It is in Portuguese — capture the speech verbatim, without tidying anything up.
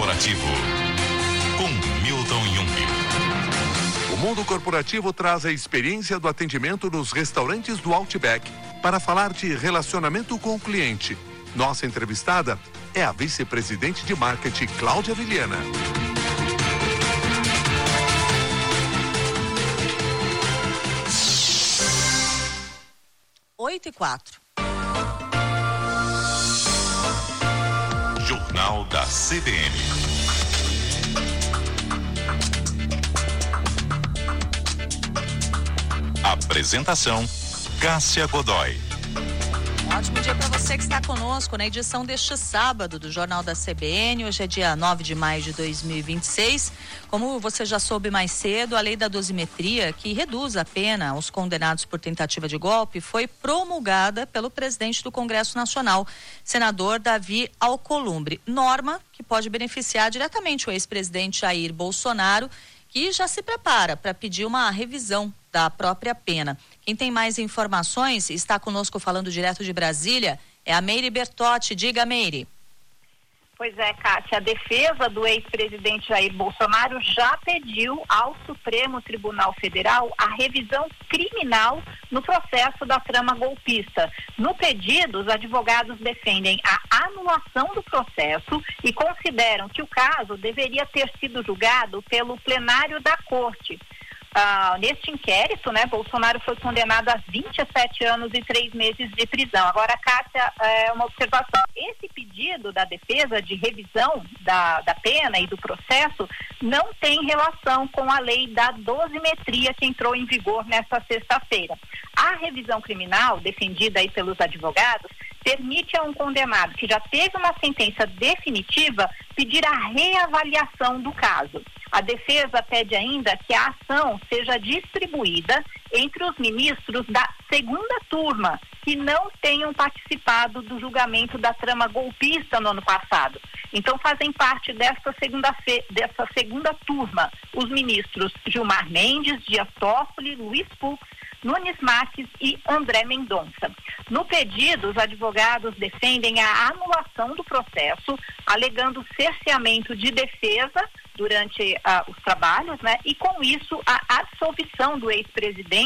Corporativo, com Milton Jung. O mundo corporativo traz a experiência do atendimento nos restaurantes do Outback para falar de relacionamento com o cliente. Nossa entrevistada é a vice-presidente de marketing, Cláudia Vilhena. Oito e quatro. Jornal da C B N. Apresentação: Cássia Godoy. Ótimo dia para você que está conosco na edição deste sábado do Jornal da C B N. Hoje é dia nove de maio de dois mil e vinte e seis. Como você já soube mais cedo, a lei da dosimetria, que reduz a pena aos condenados por tentativa de golpe, foi promulgada pelo presidente do Congresso Nacional, senador Davi Alcolumbre. Norma que pode beneficiar diretamente o ex-presidente Jair Bolsonaro, que já se prepara para pedir uma revisão da própria pena. Quem tem mais informações está conosco falando direto de Brasília, é a Meire Bertotti. Diga, Meire. Pois é, Cássia, a defesa do ex-presidente Jair Bolsonaro já pediu ao Supremo Tribunal Federal a revisão criminal no processo da trama golpista. No pedido, os advogados defendem a anulação do processo e consideram que o caso deveria ter sido julgado pelo plenário da Corte. Ah, neste inquérito, né, Bolsonaro foi condenado a vinte e sete anos e três meses de prisão. Agora, Cássia, é uma observação. Esse pedido da defesa de revisão da, da pena e do processo não tem relação com a lei da dosimetria que entrou em vigor nesta sexta-feira. A revisão criminal, defendida aí pelos advogados, permite a um condenado que já teve uma sentença definitiva pedir a reavaliação do caso. A defesa pede ainda que a ação seja distribuída entre os ministros da segunda turma, que não tenham participado do julgamento da trama golpista no ano passado. Então fazem parte dessa segunda, fe... dessa segunda turma os ministros Gilmar Mendes, Dias Toffoli, Luiz Fux, Nunes Marques e André Mendonça. No pedido, os advogados defendem a anulação do processo, alegando cerceamento de defesa durante uh, os trabalhos, né? E com isso a absolvição do ex-presidente